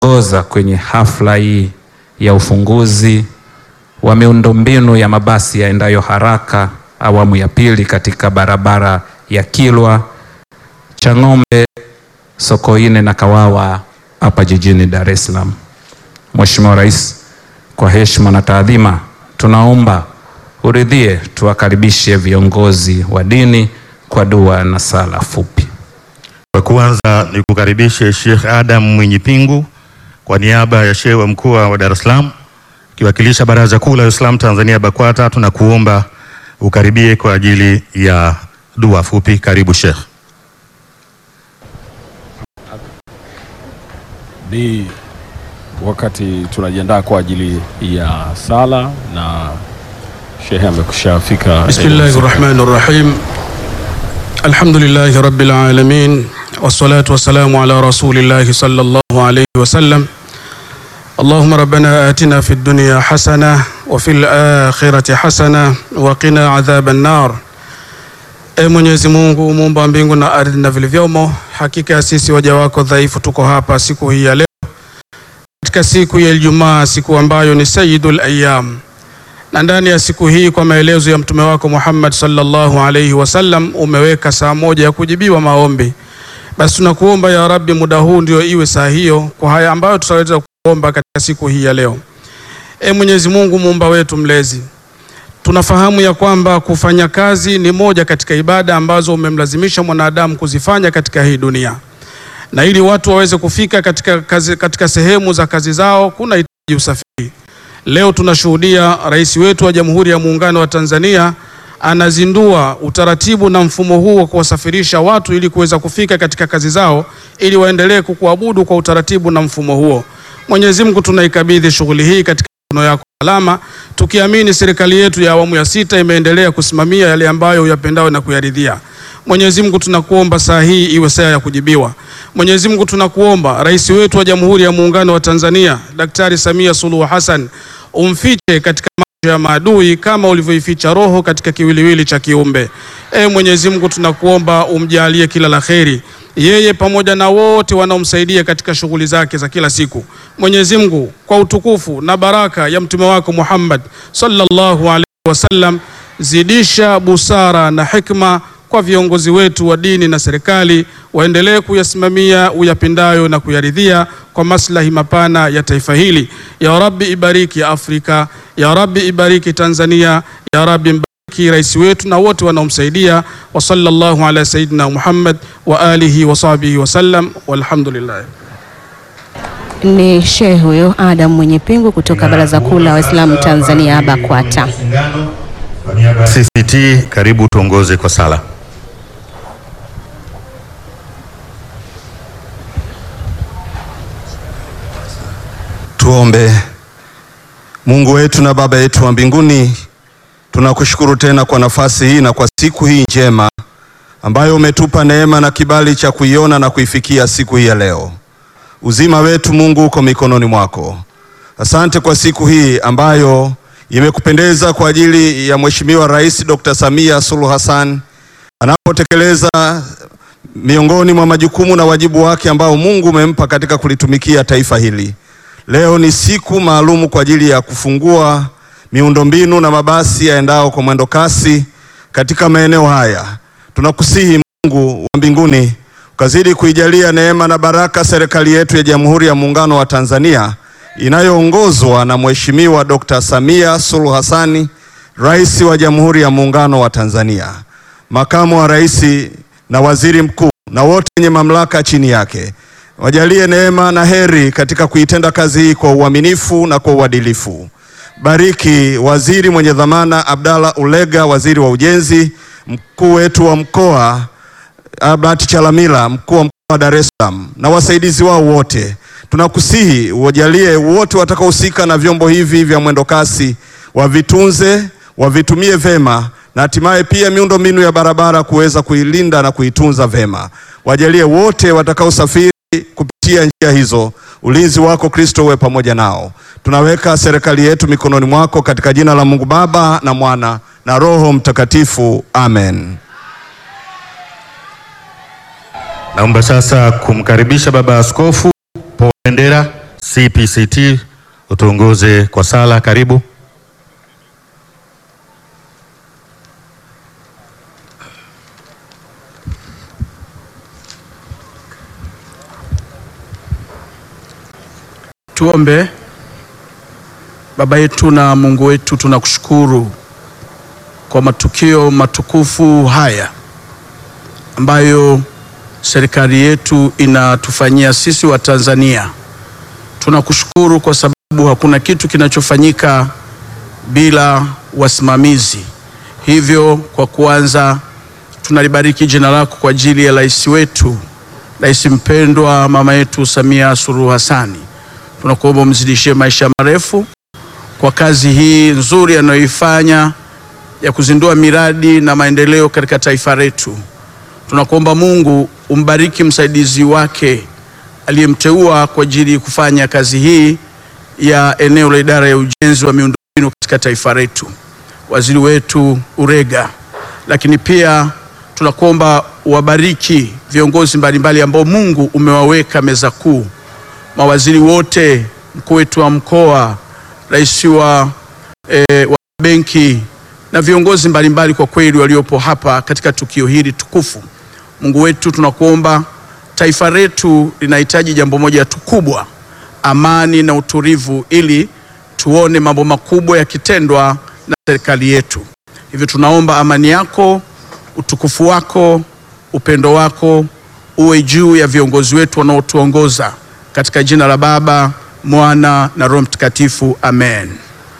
kuongoza kwenye hafla hii ya ufunguzi wa miundombinu ya mabasi yaendayo haraka awamu ya pili katika barabara ya Kilwa, Chang'ombe, Sokoine na Kawawa hapa jijini Dar es Salaam. Mheshimiwa Rais, kwa heshima na taadhima, tunaomba uridhie tuwakaribishe viongozi wa dini kwa dua na sala fupi. Kwa kwanza ni kukaribishe Sheikh Adam Mwinyipingu kwa niaba ya Sheikh wa mkoa wa Dar es Salaam kiwakilisha Baraza Kuu la Uislamu Tanzania BAKWATA, tunakuomba ukaribie kwa ajili ya dua fupi. Karibu Sheikh. Ni wakati tunajiandaa kwa ajili ya sala na Sheikh amekushafika. Bismillahirrahmanirrahim. Alhamdulillahi rabbil alamin wassalatu wassalamu ala rasulillahi sallallahu alayhi wasallam. Allahumma rabbana atina fid dunya hasana wa fil akhirati hasana wa qina adhaban nar. Mwenyezi Mungu muumba mbingu na ardhi na vilivyomo, hakika sisi waja wako dhaifu tuko hapa siku hii ya leo katika siku ya Ijumaa, siku ambayo ni sayyidul ayyam, na ndani ya siku hii kwa maelezo ya mtume wako Muhammad sallallahu alayhi wasallam umeweka saa moja ya kujibiwa maombi. Basi tunakuomba ya Rabbi, muda huu ndio iwe saa hiyo kwa haya ambayo tutaweza kuomba katika siku hii ya leo. Mwenyezi Mungu muumba wetu mlezi, tunafahamu ya kwamba kufanya kazi ni moja katika ibada ambazo umemlazimisha mwanadamu kuzifanya katika hii dunia, na ili watu waweze kufika katika sehemu za kazi zao kuna hitaji usafiri. Leo tunashuhudia rais wetu wa Jamhuri ya Muungano wa Tanzania anazindua utaratibu na mfumo huu wa kuwasafirisha watu ili kuweza kufika katika kazi zao ili waendelee kukuabudu kwa utaratibu na mfumo huo. Mwenyezi Mungu, tunaikabidhi shughuli hii katika mikono yako salama, tukiamini serikali yetu ya awamu ya 6 imeendelea kusimamia yale ambayo uyapendao na kuyaridhia. Mwenyezi Mungu, tunakuomba saa hii iwe saa ya kujibiwa. Mwenyezi Mungu, tunakuomba rais wetu wa Jamhuri ya Muungano wa Tanzania Daktari Samia Suluhu Hassan umfiche katika macho ya maadui kama ulivyoificha roho katika kiwiliwili cha kiumbe. Mwenyezi Mungu, tunakuomba umjalie kila la kheri yeye pamoja na wote wanaomsaidia katika shughuli zake za kila siku. Mwenyezi Mungu, kwa utukufu na baraka ya mtume wako Muhammad sallallahu alaihi wasallam, zidisha busara na hikma kwa viongozi wetu wa dini na serikali, waendelee kuyasimamia uyapendayo na kuyaridhia kwa maslahi mapana ya taifa hili. Ya Rabbi, ibariki Afrika. Ya Rabbi, ibariki Tanzania. Ya Rabbi, ibariki rais wetu na wote wanaomsaidia. Wa sallallahu ala sayyidina Muhammad wa alihi wa sahbihi wa sallam, walhamdulillah. Ni Sheikh huyo Adam Mwinyipingu kutoka Baraza Kuu la Waislamu Tanzania BAKWATA. CCT, karibu tuongoze kwa sala. Tuombe. Mungu wetu na Baba yetu wa mbinguni, tunakushukuru tena kwa nafasi hii na kwa siku hii njema ambayo umetupa neema na kibali cha kuiona na kuifikia siku hii ya leo. Uzima wetu Mungu uko mikononi mwako. Asante kwa siku hii ambayo imekupendeza kwa ajili ya Mheshimiwa Rais Dr. Samia Suluhu Hassan anapotekeleza miongoni mwa majukumu na wajibu wake ambao Mungu umempa katika kulitumikia taifa hili. Leo ni siku maalumu kwa ajili ya kufungua miundombinu na mabasi yaendao kwa mwendo kasi katika maeneo haya. Tunakusihi Mungu wa mbinguni ukazidi kuijalia neema na baraka serikali yetu ya Jamhuri ya Muungano wa Tanzania inayoongozwa na Mheshimiwa Dr. Samia Suluhu Hassan, Rais wa Jamhuri ya Muungano wa Tanzania, Makamu wa Rais na Waziri Mkuu na wote wenye mamlaka chini yake. Wajalie neema na heri katika kuitenda kazi hii kwa uaminifu na kwa uadilifu. Bariki waziri mwenye dhamana Abdalla Ulega, waziri wa ujenzi, mkuu wetu wa mkoa Albert Chalamila, mkuu wa mkoa wa Dar es Salaam na wasaidizi wao wote. Tunakusihi wajalie wote watakaohusika na vyombo hivi vya mwendo kasi wavitunze, wavitumie vema, na hatimaye pia miundombinu ya barabara kuweza kuilinda na kuitunza vema. Wajalie wote watakaosafiri kupitia njia hizo, ulinzi wako Kristo uwe pamoja nao. Tunaweka serikali yetu mikononi mwako katika jina la Mungu Baba na Mwana na Roho Mtakatifu. Amen. Naomba sasa kumkaribisha Baba Askofu Paul Ndera, CPCT utuongoze kwa sala. Karibu. Tuombe. Baba yetu na Mungu wetu, tunakushukuru kwa matukio matukufu haya ambayo serikali yetu inatufanyia sisi wa Tanzania. Tunakushukuru kwa sababu hakuna kitu kinachofanyika bila wasimamizi. Hivyo kwa kuanza, tunalibariki jina lako kwa ajili ya rais wetu, rais mpendwa mama yetu Samia Suluhu Hassan. Tunakuomba umzidishie maisha marefu kwa kazi hii nzuri anayoifanya ya kuzindua miradi na maendeleo katika taifa letu. Tunakuomba Mungu umbariki msaidizi wake aliyemteua kwa ajili kufanya kazi hii ya eneo la idara ya ujenzi wa miundombinu katika taifa letu, waziri wetu Urega. Lakini pia tunakuomba wabariki viongozi mbalimbali ambao Mungu umewaweka meza kuu, mawaziri wote, mkuu wetu wa mkoa, rais wa benki na viongozi mbalimbali kwa kweli waliopo hapa katika tukio hili tukufu. Mungu wetu, tunakuomba, taifa letu linahitaji jambo moja tu kubwa, amani na utulivu, ili tuone mambo makubwa yakitendwa na serikali yetu. Hivyo tunaomba amani yako, utukufu wako, upendo wako uwe juu ya viongozi wetu wanaotuongoza, katika jina la Baba, Mwana na Roho Mtakatifu, amen.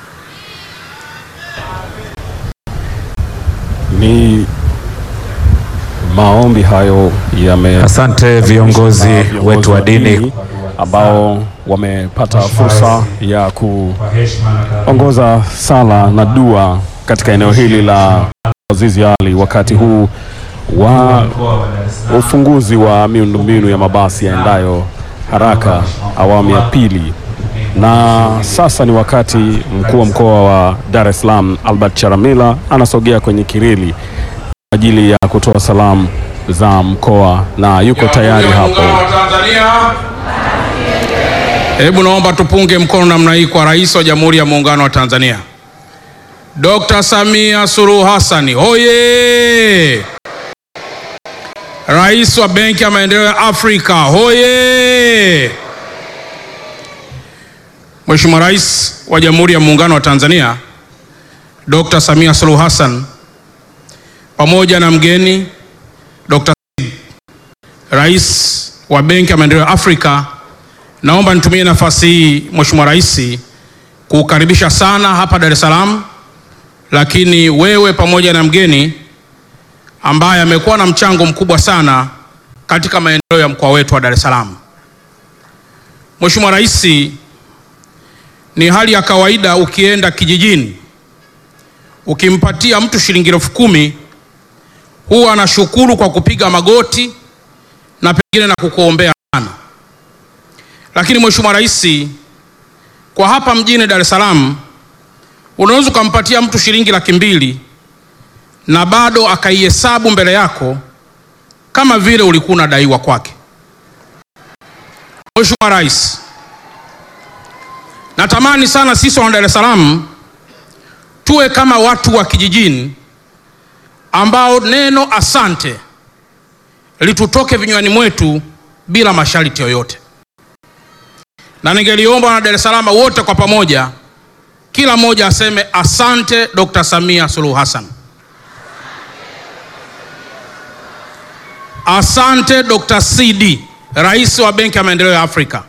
Ni maombi hayo Asante viongozi wetu wa dini ambao wamepata fursa ya kuongoza sala na dua katika eneo hili la Azizi Ali wakati huu wa ufunguzi wa miundombinu ya mabasi yaendayo haraka awamu ya pili. Na sasa ni wakati mkuu wa mkoa wa Dar es Salaam Albert Charamila anasogea kwenye kirili kwa ajili ya kutoa salamu za mkoa na yuko tayari hapo. Hebu naomba tupunge mkono namna hii kwa Rais wa Jamhuri ya Muungano wa Tanzania Dr. Samia Suluhu Hassan. Hoye! Rais wa Benki ya Maendeleo ya Afrika. Hoye! Mheshimiwa Rais wa Jamhuri ya Muungano wa Tanzania Dr. Samia Suluhu Hassan pamoja na mgeni Dr. Rais wa Benki ya Maendeleo ya Afrika, naomba nitumie nafasi hii Mheshimiwa Rais kukaribisha sana hapa Dar es Salaam, lakini wewe pamoja na mgeni ambaye amekuwa na mchango mkubwa sana katika maendeleo ya mkoa wetu wa Dar es Salaam. Mheshimiwa Rais, ni hali ya kawaida ukienda kijijini ukimpatia mtu shilingi 10,000 huwa anashukuru kwa kupiga magoti na pengine na kukuombea sana. Lakini Mheshimiwa Rais, kwa hapa mjini Dar es Salaam unaweza kumpatia mtu shilingi 200,000 na bado akaihesabu mbele yako kama vile ulikuwa unadaiwa kwake. Mheshimiwa Rais, natamani sana sisi wa Dar es Salaam tuwe kama watu wa kijijini ambao neno asante litutoke vinywani mwetu bila masharti yoyote. Na ningeliomba na Dar es Salaam wote kwa pamoja, kila mmoja aseme asante Dr. Samia Suluhu Hassan. Asante Dr. CD, Rais wa Benki ya Maendeleo ya Afrika.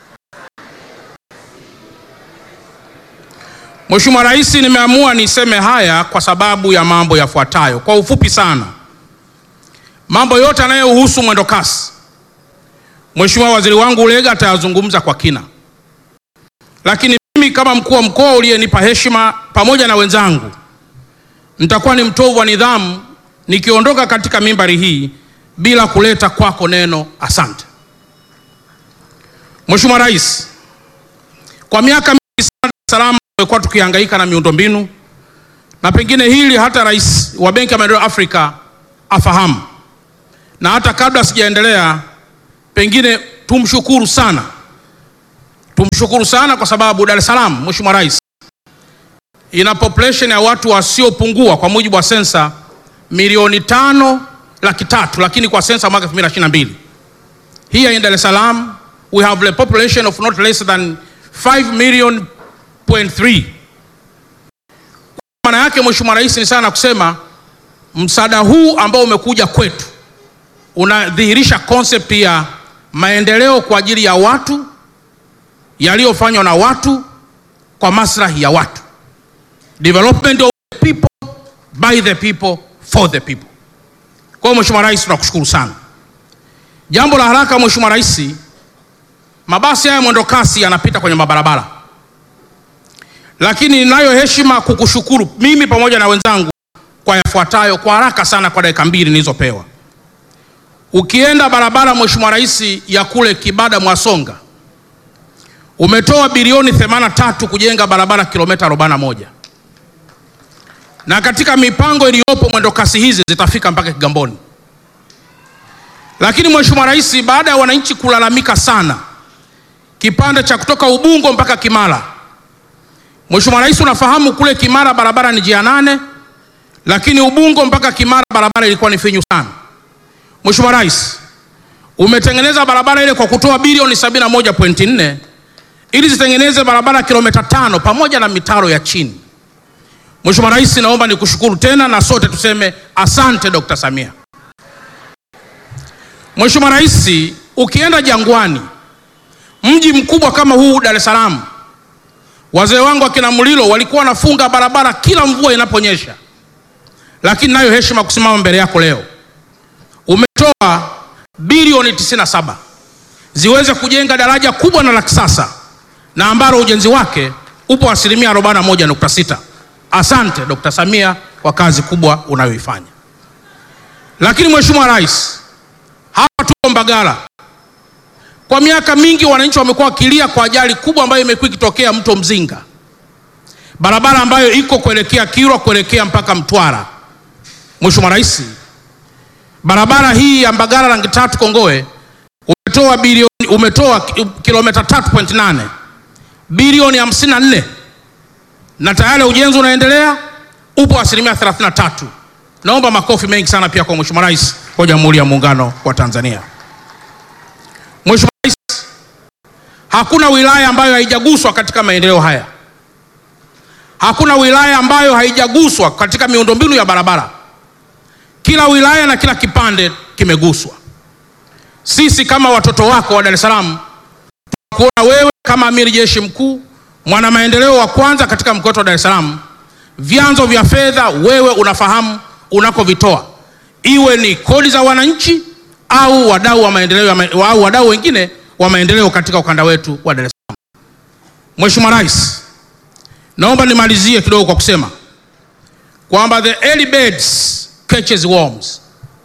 Mheshimiwa Rais, nimeamua niseme haya kwa sababu ya mambo yafuatayo. Kwa ufupi sana, mambo yote yanayohusu mwendo kasi Mheshimiwa Waziri wangu Ulega atayazungumza kwa kina. Lakini mimi kama mkuu wa mkoa uliyenipa heshima pamoja na wenzangu, nitakuwa ni mtovu wa nidhamu nikiondoka katika mimbari hii bila kuleta kwako neno asante. Mheshimiwa Rais, kwa miaka mingi sana Dar es Salaam tumekuwa tukihangaika na miundombinu, na pengine hili hata Rais wa Benki ya Maendeleo ya Afrika afahamu. Na hata kabla sijaendelea, pengine tumshukuru sana tumshukuru sana kwa sababu Dar es Salaam, Mheshimiwa Rais, ina population ya watu wasiopungua kwa mujibu wa sensa milioni 5,300,000, lakini kwa sensa mwaka 2022 here in Dar es Salaam we have a population of not less than 5 million point 3. Maana yake Mheshimiwa Rais ni sana kusema msaada huu ambao umekuja kwetu unadhihirisha concept ya maendeleo kwa ajili ya watu yaliyofanywa na watu kwa maslahi ya watu. Development of the people, by the people, for the people. Kwa Mheshimiwa Rais tunakushukuru sana. Jambo la haraka Mheshimiwa Rais, mabasi haya mwendo kasi yanapita kwenye mabarabara. Lakini ninayo heshima kukushukuru mimi pamoja na wenzangu kwa yafuatayo kwa haraka sana kwa dakika 2 nilizopewa. Ukienda barabara Mheshimiwa Rais ya kule Kibada Mwasonga, umetoa bilioni 83 kujenga barabara kilomita 41. Na katika mipango iliyopo mwendo kasi hizi zitafika mpaka Kigamboni. Lakini Mheshimiwa Rais, baada ya wananchi kulalamika sana kipande cha kutoka Ubungo mpaka Kimara, Mheshimiwa Rais, unafahamu kule Kimara barabara ni njia 8, lakini Ubungo mpaka Kimara barabara ilikuwa ni finyu sana. Mheshimiwa Rais, umetengeneza barabara ile kwa kutoa bilioni 71.4 ili zitengeneze barabara kilomita 5 pamoja na mitaro ya chini. Mheshimiwa Rais, naomba nikushukuru tena na sote tuseme asante Dr. Samia. Mheshimiwa Rais, ukienda Jangwani, mji mkubwa kama huu Dar es Salaam, wazee wangu akina Mulilo walikuwa wanafunga barabara kila mvua inaponyesha. Lakini nayo heshima kusimama mbele yako leo. Umetoa bilioni 97 ziweze kujenga daraja kubwa na la kisasa na ambalo ujenzi wake upo 41.6. Asante Dr. Samia kwa kazi kubwa unayoifanya. Lakini Mheshimiwa Rais, hapa tuko Mbagala. Kwa miaka mingi wananchi wamekuwa wakilia kwa ajali kubwa ambayo imekuwa ikitokea Mto Mzinga. Barabara ambayo iko kuelekea Kilwa kuelekea mpaka Mtwara. Mheshimiwa Rais, barabara hii ya Mbagala Rangi Tatu Kongowe umetoa kilomita 3.8 bilioni 54 na tayari ujenzi unaendelea upo 33%. Naomba makofi mengi sana pia kwa Mheshimiwa Rais wa Jamhuri ya Muungano wa Tanzania. Mheshimiwa Rais, hakuna wilaya ambayo haijaguswa katika maendeleo haya. Hakuna wilaya ambayo haijaguswa katika miundombinu ya barabara. Kila wilaya na kila kipande kimeguswa. Sisi kama watoto wako wa Dar es Salaam tunakuona wewe kama Amiri Jeshi Mkuu, mwana maendeleo wa kwanza katika mkoa wa Dar es Salaam. Vyanzo vya fedha wewe unafahamu unakovitoa, iwe ni kodi za wananchi au wadau wa maendeleo au wadau wengine wa maendeleo katika ukanda wetu wa Dar es Salaam. Mheshimiwa Rais, naomba nimalizie kidogo kwa kusema kwamba the early birds catches worms.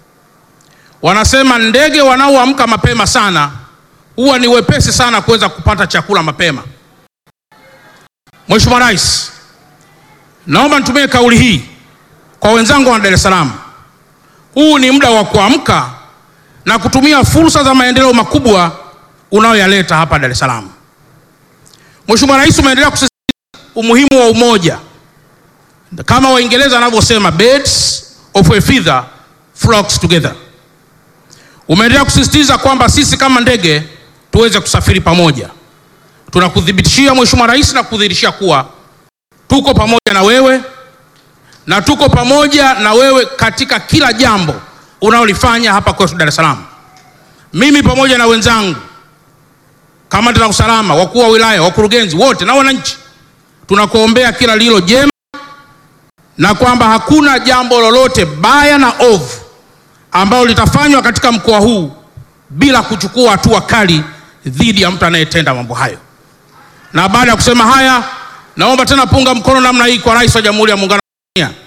Wanasema ndege wanaoamka mapema sana huwa ni wepesi sana kuweza kupata chakula mapema. Mheshimiwa Rais, naomba nitumie kauli hii kwa wenzangu wa Dar es Salaam. Huu ni muda wa kuamka na kutumia fursa za maendeleo makubwa unayoyaleta hapa Dar es Salaam. Mheshimiwa Rais, umeendelea kusisitiza umuhimu wa umoja. Kama Waingereza wanavyosema birds of a feather flocks together. Umeendelea kusisitiza kwamba sisi kama ndege tuweze kusafiri pamoja. Tunakudhibitishia Mheshimiwa Rais na kudhihirishia kuwa tuko pamoja na wewe na tuko pamoja na wewe katika kila jambo unaolifanya hapa kwetu Dar es Salaam. Mimi pamoja na wenzangu kamanda la usalama, wakuu wa wilaya, wakurugenzi wote na wananchi tunakuombea kila lilo jema na kwamba hakuna jambo lolote baya na ovu ambalo litafanywa katika mkoa huu bila kuchukua hatua kali dhidi ya mtu anayetenda mambo hayo. Na baada ya kusema haya, naomba tena punga mkono namna hii kwa Rais wa Jamhuri ya Muungano wa Tanzania.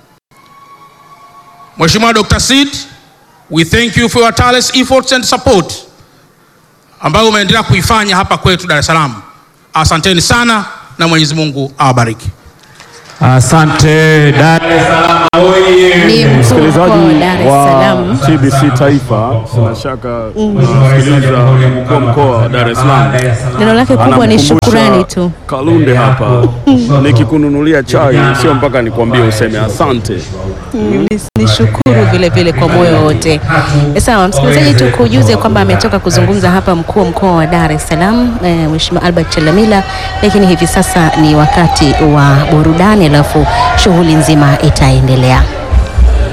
Mheshimiwa Dr. Sid, we thank you for your tireless efforts and support ambayo umeendelea kuifanya hapa kwetu Dar es Salaam. Asanteni sana na Mwenyezi Mungu awabariki. Asante. Dar es Salaam oye! Ni mkuu wa Msikilizaji Dar es wa Salaam. TBC Taifa, sina shaka unasikiliza mkuu wa mkoa wa Dar es Salaam. Neno lake kubwa ni Anamkumbusha shukrani tu. Kalunde hapa, nikikununulia chai sio mpaka nikwambie useme asante. Ni shukuru vile vile kwa moyo wote. Sawa msikilizaji, tukujuze kwamba ametoka kuzungumza hapa mkuu wa mkoa wa Dar es Salaam Mheshimiwa Albert Chalamila, lakini hivi sasa ni wakati wa burudani, alafu shughuli nzima itaendelea.